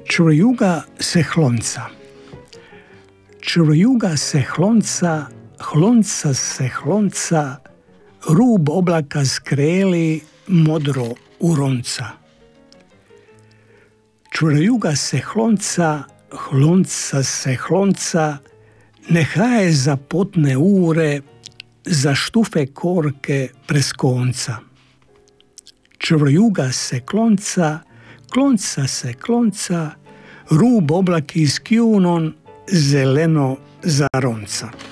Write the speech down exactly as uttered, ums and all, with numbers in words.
Čurojuga se hlonca. Čurojuga se hlonca, hlonca se hlonca, rub oblaka skreli, modro uronca. Čurojuga se hlonca, hlonca se hlonca, nehaje za potne ure, za štufe korke preskonca. Čurojuga se klonca, klonca se klonca, rub oblaki skjunon, zeleno zaronca.